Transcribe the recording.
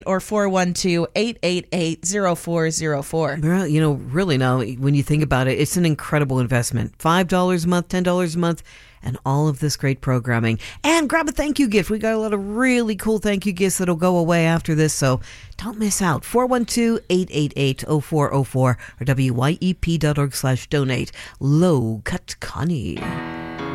or 412-888-0404. Well, really now, when you think about it, it's an incredible investment. $5 a month, $10 a month, and all of this great programming. And grab a thank you gift. We got a lot of really cool thank you gifts that'll go away after this, so don't miss out. 412-888-0404 or wyep.org/donate. Low Cut Connie.